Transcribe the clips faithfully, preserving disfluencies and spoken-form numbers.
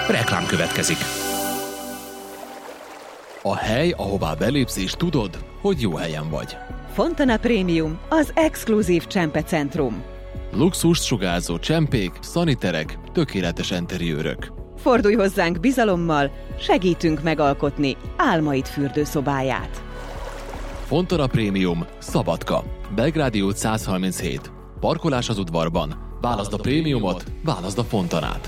Reklám következik. A hely, ahová belépsz és tudod, hogy jó helyen vagy. Fontana Premium, az exkluzív csempecentrum. Luxust sugárzó csempék, szaniterek, tökéletes enteriőrök. Fordulj hozzánk bizalommal, segítünk megalkotni álmaid fürdőszobáját. Fontana Premium, Szabadka, Belgrádi út száz harminchét. Parkolás az udvarban. Válaszd a prémiumot, válaszd a Fontanát.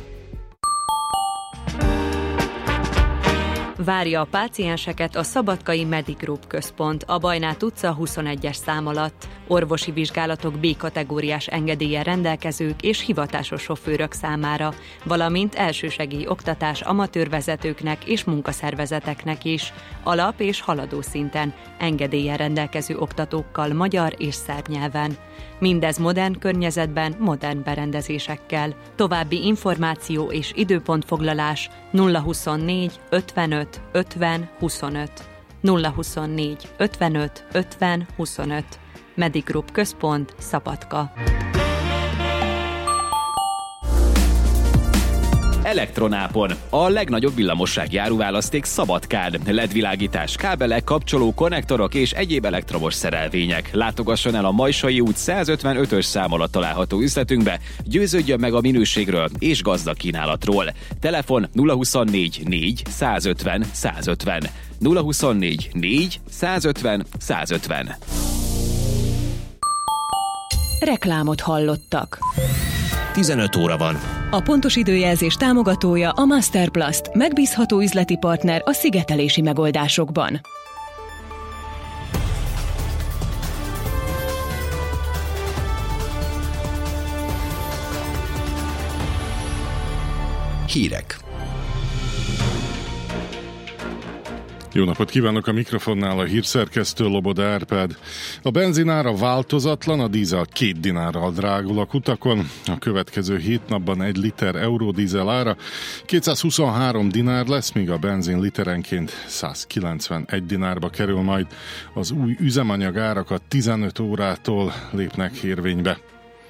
Várja a pácienseket a Szabadkai Medigroup központ a Bajnát utca huszonegyes szám alatt. Orvosi vizsgálatok B-kategóriás engedéllyel rendelkezők és hivatásos sofőrök számára, valamint elsősegély oktatás amatőrvezetőknek és munkaszervezeteknek is, alap- és haladó szinten, engedéllyel rendelkező oktatókkal magyar és szerb nyelven. Mindez modern környezetben, modern berendezésekkel. További információ és időpontfoglalás nulla huszonnégy ötvenöt ötven huszonöt. nulla huszonnégy ötvenöt ötven huszonöt. Medigroup központ, Szabadka. Elektronápon. A legnagyobb villamossági áruválaszték Szabadkán. el é dé-világítás, kábelek, kapcsoló, konnektorok és egyéb elektromos szerelvények. Látogasson el a Majsai út százötvenötös szám alatt található üzletünkbe, győződjön meg a minőségről és gazdag kínálatról. Telefon nulla huszonnégy négy százötven százötven. nulla huszonnégy négy százötven százötven. Reklámot hallottak. tizenöt óra van. A pontos időjelzés támogatója a Masterplast, megbízható üzleti partner a szigetelési megoldásokban. Hírek. Jó napot kívánok, a mikrofonnál a hírszerkesztő Loboda Árpád. A benzinára változatlan, a dízel két dinárral drágul a kutakon. A következő hét napban egy liter eurodízel ára kétszázhuszonhárom dinár lesz, míg a benzin literenként százkilencvenegy dinárba kerül majd. Az új üzemanyag árakat tizenöt órától lépnek érvénybe.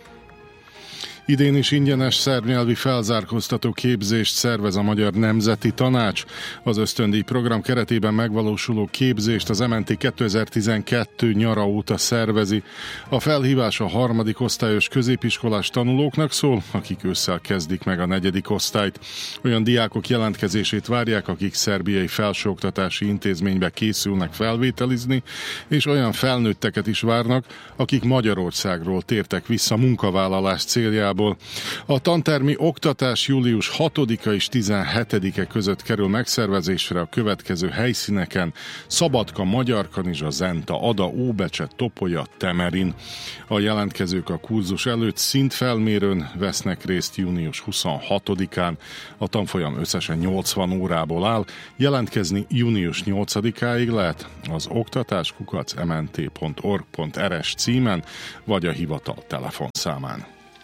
Idén is ingyenes szerbnyelvi felzárkóztató képzést szervez a Magyar Nemzeti Tanács. Az ösztöndíj program keretében megvalósuló képzést az em en té kétezer-tizenkettő nyara óta szervezi. A felhívás a harmadik osztályos középiskolás tanulóknak szól, akik ősszel kezdik meg a negyedik osztályt. Olyan diákok jelentkezését várják, akik szerbiai felsőoktatási intézménybe készülnek felvételizni, és olyan felnőtteket is várnak, akik Magyarországról tértek vissza munkavállalás céljából. A tantermi oktatás július hatodika és tizenhetedike között kerül megszervezésre a következő helyszíneken: Szabadka, Magyarkanizsa, Zenta, Ada, Óbecse, Topolya, Temerin. A jelentkezők a kurzus előtt szintfelmérőn vesznek részt június huszonhatodikán. A tanfolyam összesen nyolcvan órából áll. Jelentkezni június nyolcadikáig lehet az oktatás kukac em en té pont org pont er es címen, vagy a hivatal telefonszámán.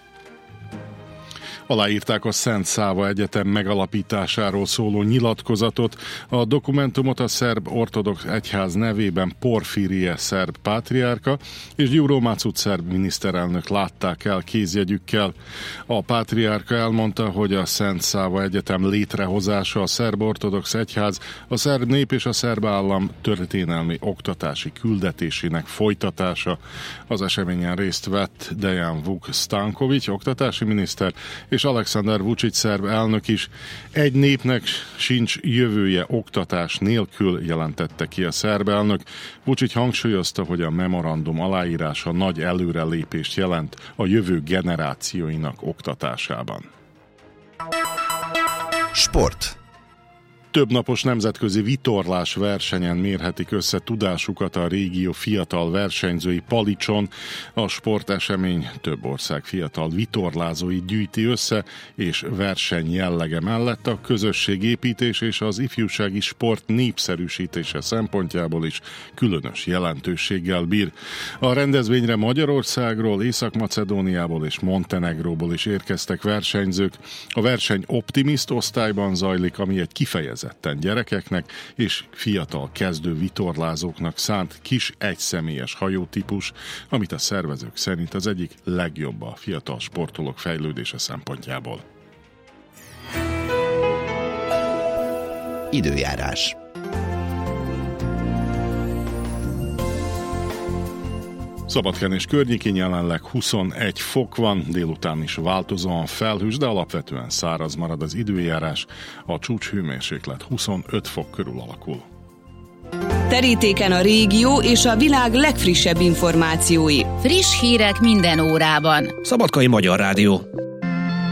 Aláírták a Szent Száva Egyetem megalapításáról szóló nyilatkozatot. A dokumentumot a szerb ortodox egyház nevében Porfirije szerb pátriárka és Gyuro Macuc szerb miniszterelnök látták el kézjegyükkel. A pátriárka elmondta, hogy a Szent Száva Egyetem létrehozása a szerb ortodox egyház, a szerb nép és a szerb állam történelmi oktatási küldetésének folytatása. Az eseményen részt vett Dejan Vuk Stanković, oktatási miniszter, és Aleksandar Vučić szerb elnök is. Egy népnek sincs jövője oktatás nélkül, jelentette ki a szerb elnök. Vučić hangsúlyozta, hogy a memorandum aláírása nagy előrelépést jelent a jövő generációinak oktatásában. Sport. Többnapos nemzetközi vitorlás versenyen mérhetik össze tudásukat a régió fiatal versenyzői Palicson. A sportesemény több ország fiatal vitorlázói gyűjti össze, és verseny jellege mellett a közösségépítés és az ifjúsági sport népszerűsítése szempontjából is különös jelentőséggel bír. A rendezvényre Magyarországról, Észak-Macedóniából és Montenegróból is érkeztek versenyzők. A verseny optimist osztályban zajlik, ami egy kifejezett gyerekeknek és fiatal kezdő vitorlázóknak szánt kis egyszemélyes hajótípus, amit a szervezők szerint az egyik legjobb a fiatal sportolók fejlődése szempontjából. Időjárás. Szabadkán és környékén jelenleg huszonegy fok van, délután is változóan felhős, de alapvetően száraz marad az időjárás, a csúcshőmérséklet huszonöt fok körül alakul. Terítéken a régió és a világ legfrissebb információi. Friss hírek minden órában. Szabadkai Magyar Rádió.